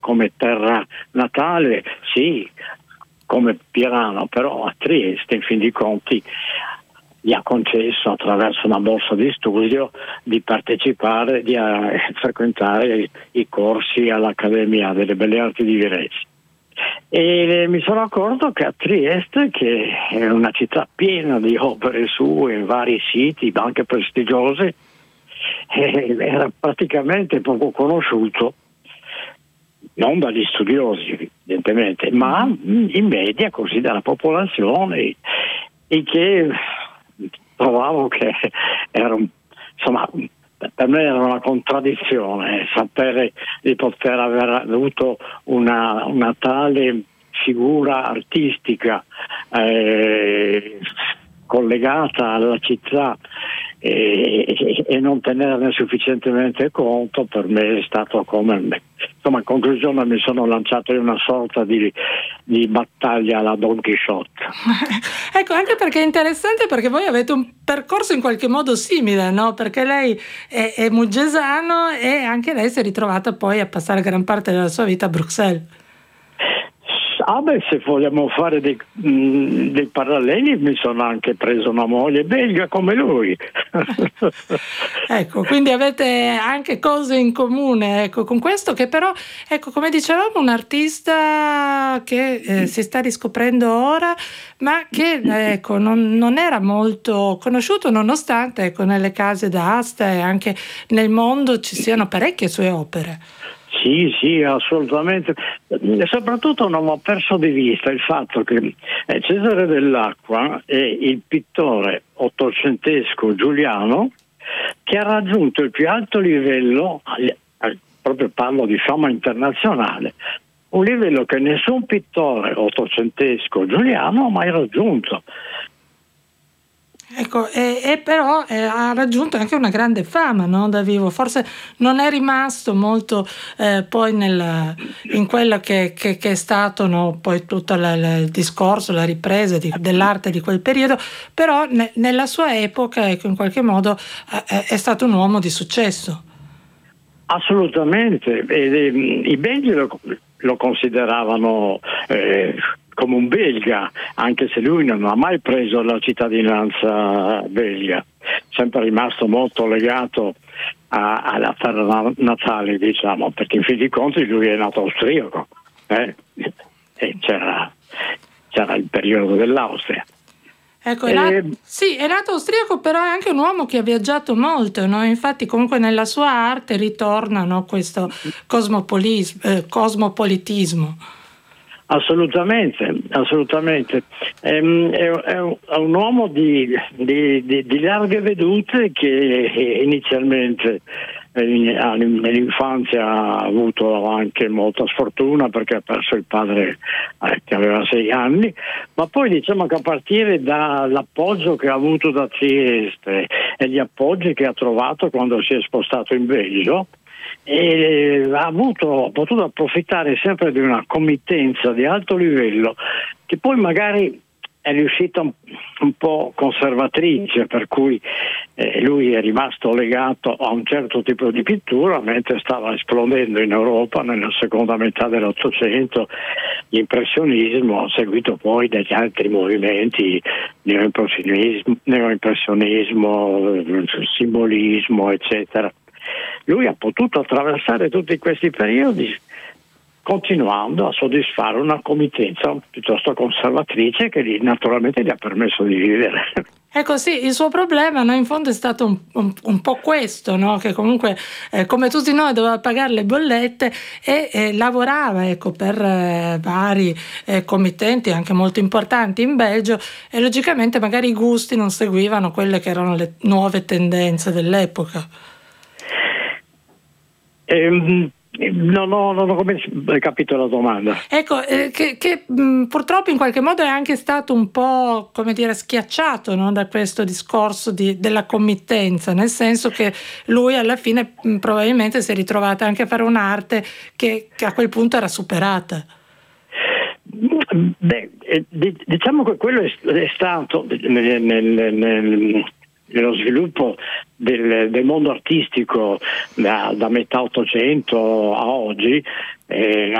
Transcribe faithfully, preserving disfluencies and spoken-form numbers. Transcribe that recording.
come terra natale, sì, come Pirano, però a Trieste, in fin dei conti, gli ha concesso attraverso una borsa di studio di partecipare, di uh, frequentare i, i corsi all'Accademia delle Belle Arti di Viareggio. E mi sono accorto che a Trieste, che è una città piena di opere sue in vari siti, anche prestigiose, eh, era praticamente poco conosciuto, non dagli studiosi evidentemente, ma in media così dalla popolazione, e che trovavo che era un, insomma, per me era una contraddizione sapere di poter aver avuto una, una tale figura artistica eh, collegata alla città e, e, e non tenerne sufficientemente conto. Per me è stato come, insomma, in conclusione mi sono lanciato in una sorta di, di battaglia alla Don Chisciotte. Ecco, anche perché è interessante, perché voi avete un percorso in qualche modo simile, no? Perché lei è, è muggesano e anche lei si è ritrovata poi a passare gran parte della sua vita a Bruxelles. Ah beh, se vogliamo fare dei, mh, dei paralleli, mi sono anche preso una moglie belga come lui. Ecco, quindi avete anche cose in comune, ecco, con questo, che però, ecco, come dicevamo, un artista che eh, si sta riscoprendo ora, ma che ecco, non, non era molto conosciuto, nonostante ecco, nelle case d'asta e anche nel mondo ci siano parecchie sue opere. Sì, sì, assolutamente. E soprattutto non ho perso di vista il fatto che Cesare Dell'Acqua è il pittore ottocentesco giuliano che ha raggiunto il più alto livello, proprio parlo di fama internazionale, un livello che nessun pittore ottocentesco giuliano ha mai raggiunto. Ecco, e, e però eh, ha raggiunto anche una grande fama, no, da vivo. Forse non è rimasto molto eh, poi nel, in quello che, che, che è stato, no, poi tutto la, la, il discorso, la ripresa di, dell'arte di quel periodo, però ne, nella sua epoca, ecco, in qualche modo eh, è stato un uomo di successo. Assolutamente, e, e, i belgi lo, lo consideravano eh, come un belga, anche se lui non ha mai preso la cittadinanza belga, sempre rimasto molto legato a, alla terra natale, diciamo, perché in fin dei conti lui è nato austriaco, eh? E c'era, c'era il periodo dell'Austria. Ecco, è nato, sì, è nato austriaco, però è anche un uomo che ha viaggiato molto, no? Infatti comunque nella sua arte ritorna, no, questo cosmopolis- eh, cosmopolitismo. Assolutamente, assolutamente. È, è, è un uomo di, di, di, di larghe vedute che inizialmente nell'infanzia ha avuto anche molta sfortuna perché ha perso il padre eh, che aveva sei anni, ma poi diciamo che a partire dall'appoggio che ha avuto da Trieste e gli appoggi che ha trovato quando si è spostato in Belgio, e ha avuto, ha potuto approfittare sempre di una committenza di alto livello che poi magari è riuscita un, un po' conservatrice, per cui eh, lui è rimasto legato a un certo tipo di pittura, mentre stava esplodendo in Europa nella seconda metà dell'Ottocento l'impressionismo, seguito poi dagli altri movimenti, neoimpressionismo, neoimpressionismo, simbolismo, eccetera. Lui ha potuto attraversare tutti questi periodi continuando a soddisfare una committenza piuttosto conservatrice che naturalmente gli ha permesso di vivere. Ecco sì, il suo problema, no, in fondo è stato un, un, un po' questo, no? Che comunque eh, come tutti noi doveva pagare le bollette e eh, lavorava ecco, per eh, vari eh, committenti anche molto importanti in Belgio e logicamente magari i gusti non seguivano quelle che erano le nuove tendenze dell'epoca. Ehm, non ho, non ho capito la domanda. Ecco, eh, che, che mh, purtroppo in qualche modo è anche stato un po', come dire, schiacciato, no, da questo discorso di, della committenza, nel senso che lui alla fine mh, probabilmente si è ritrovato anche a fare un'arte che, che a quel punto era superata. Beh, diciamo che quello è stato nel, nel, nel nello sviluppo del, del mondo artistico da, da metà Ottocento a oggi, eh,